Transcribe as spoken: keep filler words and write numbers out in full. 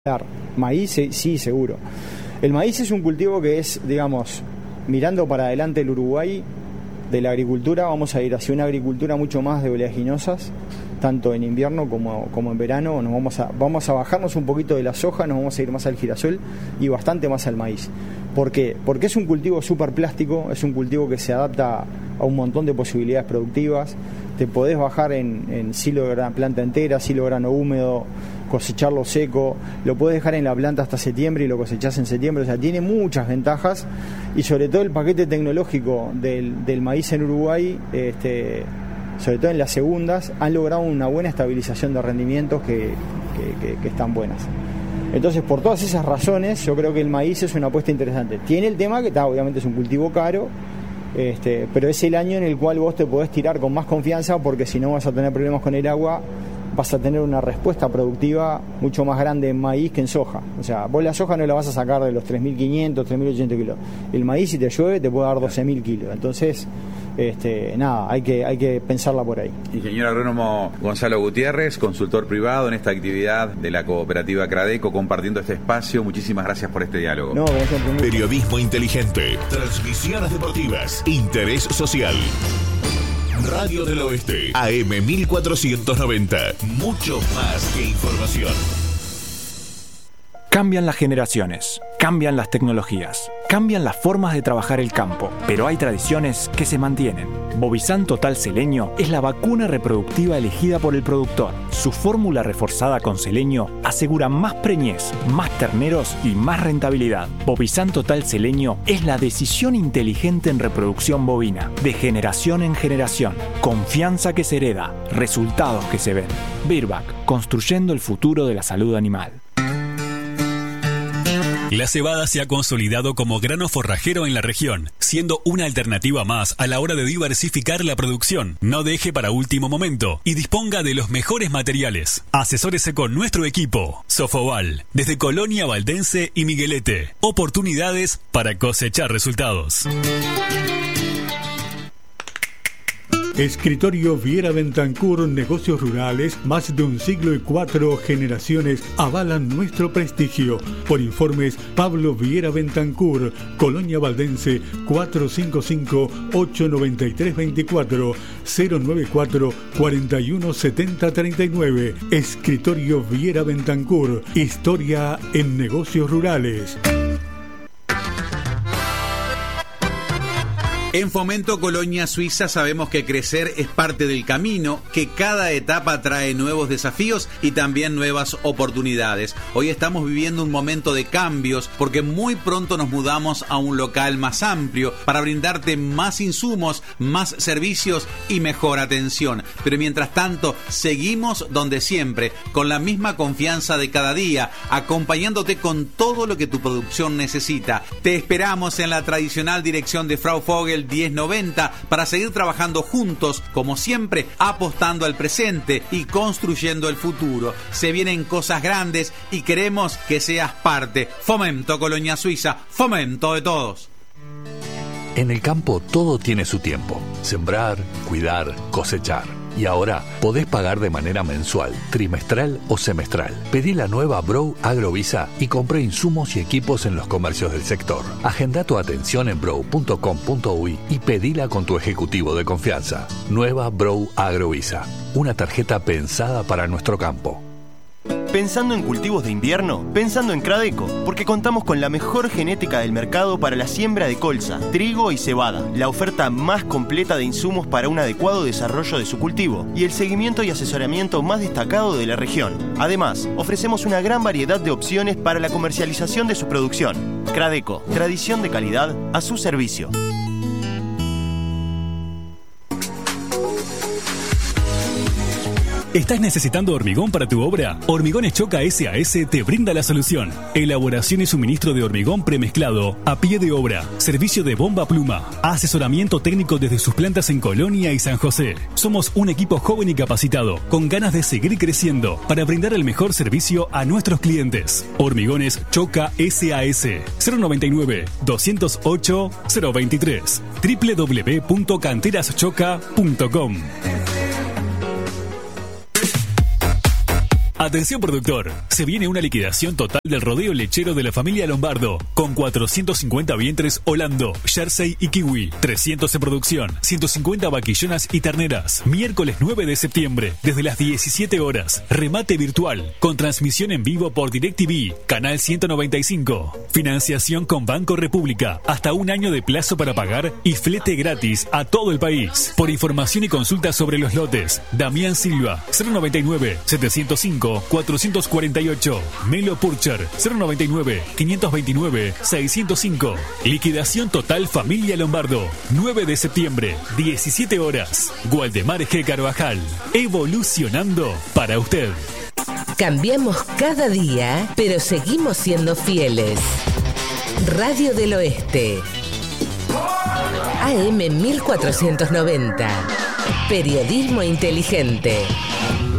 Maíz, sí, seguro. El maíz es un cultivo que es, digamos, mirando para adelante el Uruguay de la agricultura, vamos a ir hacia una agricultura mucho más de oleaginosas, tanto en invierno como, como en verano. Nos vamos a, vamos a bajarnos un poquito de la soja, nos vamos a ir más al girasol y bastante más al maíz. ¿Por qué? Porque es un cultivo súper plástico, es un cultivo que se adapta a un montón de posibilidades productivas. Te podés bajar en, en silo de grano, planta entera, silo de grano húmedo, cosecharlo seco, lo podés dejar en la planta hasta septiembre y lo cosechás en septiembre. O sea, tiene muchas ventajas, y sobre todo el paquete tecnológico del, del maíz en Uruguay, este, sobre todo en las segundas, han logrado una buena estabilización de rendimientos que, que, que, que están buenas. Entonces, por todas esas razones, yo creo que el maíz es una apuesta interesante. Tiene el tema que está, obviamente es un cultivo caro, este, pero es el año en el cual vos te podés tirar con más confianza, porque si no vas a tener problemas con el agua, vas a tener una respuesta productiva mucho más grande en maíz que en soja. O sea, vos la soja no la vas a sacar de los tres mil quinientos, tres mil ochocientos kilos. El maíz, si te llueve, te puede dar doce mil kilos. Entonces, este, nada, hay que, hay que pensarla por ahí. Ingeniero agrónomo Gonzalo Gutiérrez, consultor privado en esta actividad de la cooperativa Cradeco, compartiendo este espacio. Muchísimas gracias por este diálogo. No, gracias. Periodismo inteligente, transmisiones deportivas, interés social. Radio del Oeste, A M mil cuatrocientos noventa. Mucho más que información. Cambian las generaciones, cambian las tecnologías, cambian las formas de trabajar el campo, pero hay tradiciones que se mantienen. Bovizan Total Seleño es la vacuna reproductiva elegida por el productor. Su fórmula reforzada con selenio asegura más preñez, más terneros y más rentabilidad. Bovizan Total Seleño es la decisión inteligente en reproducción bovina, de generación en generación. Confianza que se hereda, resultados que se ven. Virbac, construyendo el futuro de la salud animal. La cebada se ha consolidado como grano forrajero en la región, siendo una alternativa más a la hora de diversificar la producción. No deje para último momento y disponga de los mejores materiales. Asesórese con nuestro equipo. Sofoval, desde Colonia Valdense y Miguelete. Oportunidades para cosechar resultados. Escritorio Viera Bentancur, negocios rurales, más de un siglo y cuatro generaciones avalan nuestro prestigio. Por informes, Pablo Viera Bentancur, Colonia Valdense, cuatro cinco cinco, ocho nueve tres dos cuatro, cero nueve cuatro, cuatro uno siete cero tres nueve. Escritorio Viera Bentancur, historia en negocios rurales. En Fomento Colonia Suiza sabemos que crecer es parte del camino, que cada etapa trae nuevos desafíos y también nuevas oportunidades. Hoy estamos viviendo un momento de cambios porque muy pronto nos mudamos a un local más amplio para brindarte más insumos, más servicios y mejor atención. Pero mientras tanto, seguimos donde siempre, con la misma confianza de cada día, acompañándote con todo lo que tu producción necesita. Te esperamos en la tradicional dirección de Frau Vogel diez noventa para seguir trabajando juntos, como siempre, apostando al presente y construyendo el futuro. Se vienen cosas grandes y queremos que seas parte. Fomento Colonia Suiza, fomento de todos. En el campo todo tiene su tiempo. Sembrar, cuidar, cosechar. Y ahora podés pagar de manera mensual, trimestral o semestral. Pedí la nueva Brow Agrovisa y compré insumos y equipos en los comercios del sector. Agenda tu atención en brow punto com punto uy y pedila con tu ejecutivo de confianza. Nueva Brow Agrovisa, una tarjeta pensada para nuestro campo. Pensando en cultivos de invierno, pensando en Cradeco, porque contamos con la mejor genética del mercado para la siembra de colza, trigo y cebada, la oferta más completa de insumos para un adecuado desarrollo de su cultivo y el seguimiento y asesoramiento más destacado de la región. Además, ofrecemos una gran variedad de opciones para la comercialización de su producción. Cradeco, tradición de calidad a su servicio. ¿Estás necesitando hormigón para tu obra? Hormigones Choca S A S te brinda la solución. Elaboración y suministro de hormigón premezclado a pie de obra. Servicio de bomba pluma. Asesoramiento técnico desde sus plantas en Colonia y San José. Somos un equipo joven y capacitado, con ganas de seguir creciendo para brindar el mejor servicio a nuestros clientes. Hormigones Choca S A S cero noventa y nueve, doscientos ocho, cero veintitrés doble u doble u doble u punto canteras choca punto com. Atención productor, se viene una liquidación total del rodeo lechero de la familia Lombardo, con cuatrocientos cincuenta vientres Holando, Jersey y Kiwi, trescientos en producción, ciento cincuenta vaquillonas y terneras. Miércoles nueve de septiembre, desde las diecisiete horas, remate virtual, con transmisión en vivo por DirecTV, canal ciento noventa y cinco. Financiación con Banco República, hasta un año de plazo para pagar y flete gratis a todo el país. Por información y consulta sobre los lotes, Damián Silva, cero noventa y nueve, setecientos cinco, cuatrocientos cuarenta y ocho. Melo Purcher, cero noventa y nueve, quinientos veintinueve, seiscientos cinco. Liquidación total familia Lombardo, nueve de septiembre, diecisiete horas. Gualdemar G. Carvajal, evolucionando para usted. Cambiamos cada día, pero seguimos siendo fieles. Radio del Oeste. A M mil cuatrocientos noventa. Periodismo inteligente.